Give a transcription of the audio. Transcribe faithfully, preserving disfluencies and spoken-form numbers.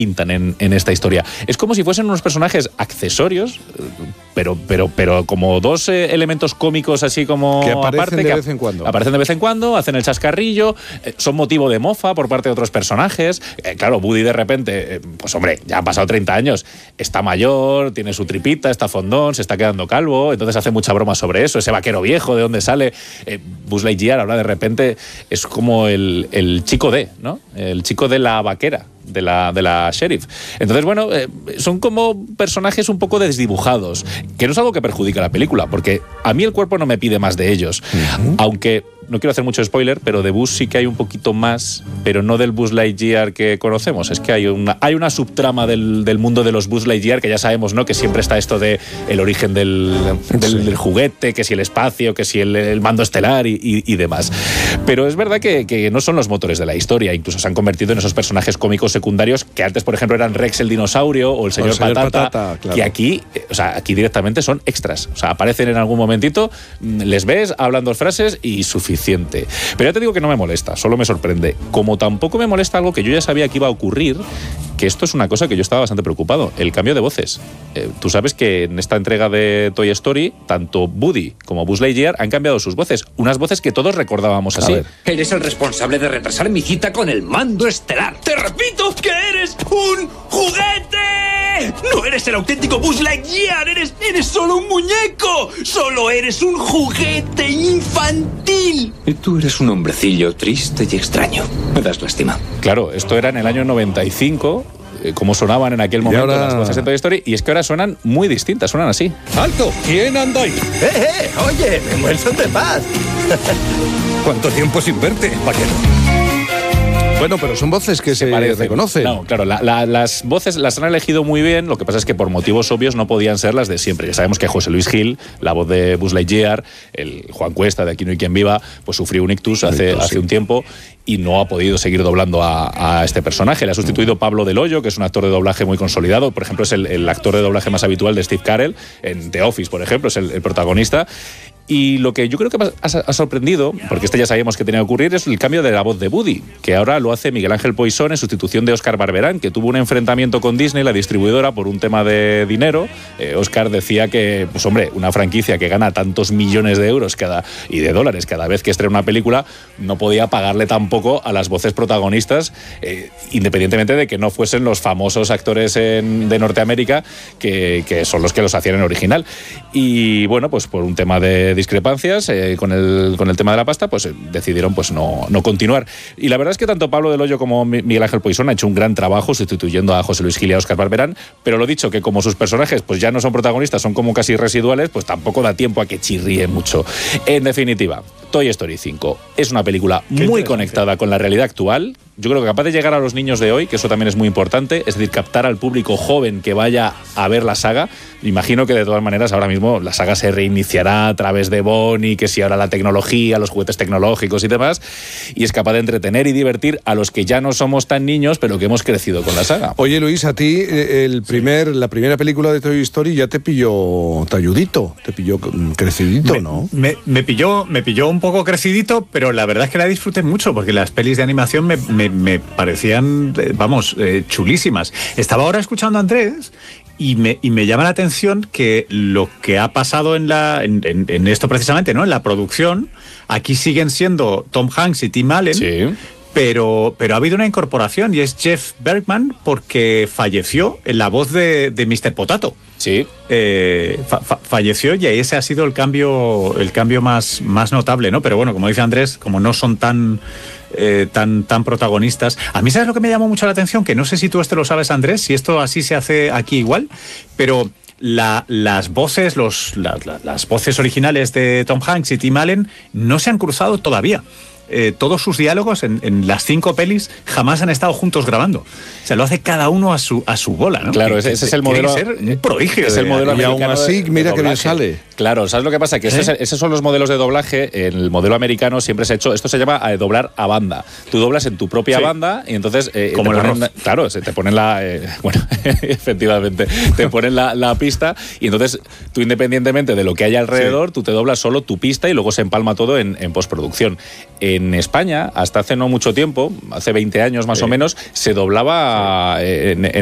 pintan en, en esta historia. Es como si fuesen unos personajes accesorios, pero, pero, pero como dos eh, elementos cómicos así como que aparecen aparte, de que vez en cuando. Aparecen de vez en cuando, hacen el chascarrillo, eh, son motivo de mofa por parte de otros personajes. Eh, claro, Woody de repente, eh, pues hombre, ya han pasado treinta años, está mayor, tiene su tripita, está fondón, se está quedando calvo, entonces hace mucha broma sobre eso, ese vaquero viejo, de dónde sale. Eh, Buzz Lightyear ahora de repente es como el, el chico de, ¿no? El chico de la vaquera. De la, de la sheriff. Entonces, bueno, eh, son como personajes un poco desdibujados, que no es algo que perjudica a la película, porque a mí el cuerpo no me pide más de ellos. Uh-huh. Aunque no quiero hacer mucho spoiler, pero de Buzz sí que hay un poquito más, pero no del Buzz Lightyear que conocemos. Es que hay una, hay una subtrama del, del mundo de los Buzz Lightyear que ya sabemos, ¿no? Que siempre está esto de el origen del, del, sí. del juguete, que si el espacio, que si el, el mando estelar y, y, y demás. Pero es verdad que, que no son los motores de la historia, incluso se han convertido en esos personajes cómicos secundarios que antes, por ejemplo, eran Rex el dinosaurio o el señor, o el señor Patata, Patata claro. que aquí, o sea, aquí directamente son extras. O sea, aparecen en algún momentito, les ves, hablan dos frases y suficiente. Pero ya te digo que no me molesta, solo me sorprende. Como tampoco me molesta algo que yo ya sabía que iba a ocurrir, que esto es una cosa que yo estaba bastante preocupado, el cambio de voces. Eh, tú sabes que en esta entrega de Toy Story, tanto Woody como Buzz Lightyear han cambiado sus voces, unas voces que todos recordábamos así. Eres el responsable de retrasar mi cita con el mando estelar. Te repito que eres un juguete. No eres el auténtico Buzz Lightyear, eres, eres solo un muñeco. Solo eres un juguete infantil. Y tú eres un hombrecillo triste y extraño. Me das lástima. Claro, esto era en el año noventa y cinco, eh, como sonaban en aquel momento ahora... las voces de Toy Story, y es que ahora suenan muy distintas, suenan así. ¡Alto! ¿Quién anda ahí? ¡Eh, eh! ¡Oye, Memuel, son de paz! ¿Cuánto tiempo sin verte, vaquero? Bueno, pero son voces que se, se parecen. reconocen. No, claro, la, la, las voces las han elegido muy bien, lo que pasa es que por motivos obvios no podían ser las de siempre. Ya sabemos que José Luis Gil, la voz de Buzz Lightyear, el Juan Cuesta de Aquí no hay quien viva, pues sufrió un ictus hace, hace un tiempo y no ha podido seguir doblando a, a este personaje. Le ha sustituido Pablo Del Hoyo, que es un actor de doblaje muy consolidado. Por ejemplo, es el, el actor de doblaje más habitual de Steve Carell, en The Office, por ejemplo, es el, el protagonista. Y lo que yo creo que ha sorprendido, porque este ya sabíamos que tenía que ocurrir, es el cambio de la voz de Woody, que ahora lo hace Miguel Ángel Poisson en sustitución de Óscar Barberán, que tuvo un enfrentamiento con Disney, la distribuidora, por un tema de dinero. Eh, Óscar decía que, pues hombre, una franquicia que gana tantos millones de euros cada, y de dólares cada vez que estrena una película, no podía pagarle tampoco a las voces protagonistas, eh, independientemente de que no fuesen los famosos actores en, de Norteamérica, que, que son los que los hacían en original. Y bueno, pues por un tema de discrepancias eh, con, el, con el tema de la pasta, pues eh, decidieron pues no, no continuar. Y la verdad es que tanto Pablo Del Hoyo como Miguel Ángel Poisson han hecho un gran trabajo sustituyendo a José Luis Gil y a Óscar Barberán, pero lo dicho, que como sus personajes pues ya no son protagonistas, son como casi residuales, pues tampoco da tiempo a que chirríe mucho. En definitiva, Toy Story cinco es una película muy conectada con la realidad actual. Yo creo que capaz de llegar a los niños de hoy, que eso también es muy importante, es decir, captar al público joven que vaya a ver la saga. Imagino que de todas maneras ahora mismo la saga se reiniciará a través de Bonnie, que si ahora la tecnología, los juguetes tecnológicos y demás, y es capaz de entretener y divertir a los que ya no somos tan niños, pero que hemos crecido con la saga. Oye, Luis, a ti el primer, sí. la primera película de Toy Story ya te pilló talludito, te pilló crecidito, me, ¿no? Me, me, pilló, me pilló un poco crecidito, pero la verdad es que la disfruté mucho, porque las pelis de animación me, me, me parecían, vamos, eh, chulísimas. Estaba ahora escuchando a Andrés y me, y me llama la atención que lo que ha pasado en, la, en, en, en esto precisamente, ¿no? En la producción, aquí siguen siendo Tom Hanks y Tim Allen. Sí. Pero, pero ha habido una incorporación y es Jeff Bergman, porque falleció en la voz de, de mister Potato. Sí. Eh, fa, fa, falleció y ese ha sido el cambio, el cambio más, más notable, ¿no? Pero bueno, como dice Andrés, como no son tan... Eh, tan, tan protagonistas. A mí, ¿sabes lo que me llamó mucho la atención? Que no sé si tú esto lo sabes, Andrés, si esto así se hace aquí igual, pero la, las voces, los, la, la, las voces originales de Tom Hanks y Tim Allen no se han cruzado todavía. Eh, todos sus diálogos en, en las cinco pelis jamás han estado juntos grabando. O sea, lo hace cada uno a su a su bola, ¿no? Claro, ese, ese es el modelo. Tiene que ser un prodigio. Es el modelo y aún así, de, mira de que bien sale. Claro, ¿sabes lo que pasa? Que ¿Eh? este es, esos son los modelos de doblaje. En el modelo americano siempre se ha hecho. Esto se llama eh, doblar a banda. Tú doblas en tu propia sí. banda y entonces. Eh, Como te el ponen, claro, se te ponen la. Eh, bueno, efectivamente, te ponen la, la pista y entonces tú, independientemente de lo que haya alrededor, sí. tú te doblas solo tu pista y luego se empalma todo en, en postproducción. En en España, hasta hace no mucho tiempo, hace veinte años más sí. o menos, se doblaba sí. en, en